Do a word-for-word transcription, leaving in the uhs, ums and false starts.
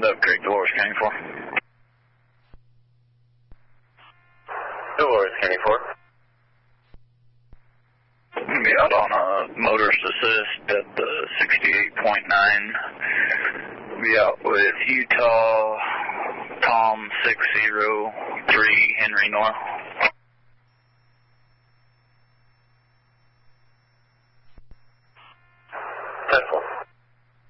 Duck Creek, Dolores County four. Dolores County four. I'm going to be out on a motorist assist at the sixty-eight point nine. I'll be out with Utah, Tom six zero three, Henry North.